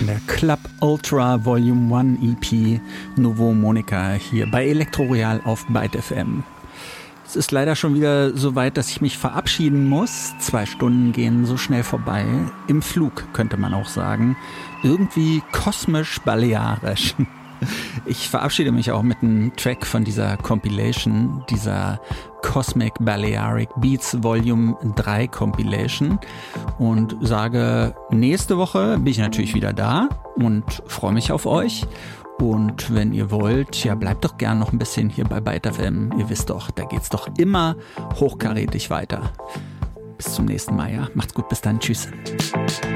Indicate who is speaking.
Speaker 1: von der Club Ultra Volume 1 EP Nouveau Monica hier bei Elektroreal auf Byte FM. Es ist leider schon wieder so weit, dass ich mich verabschieden muss. 2 Stunden gehen so schnell vorbei. Im Flug, könnte man auch sagen. Irgendwie kosmisch-balearisch. Ich verabschiede mich auch mit einem Track von dieser Compilation, dieser Cosmic Balearic Beats Volume 3 Compilation und sage, nächste Woche bin ich natürlich wieder da und freue mich auf euch. Und wenn ihr wollt, ja, bleibt doch gern noch ein bisschen hier bei Byte FM. Ihr wisst doch, da geht's doch immer hochkarätig weiter. Bis zum nächsten Mal, ja. Macht's gut, bis dann, tschüss.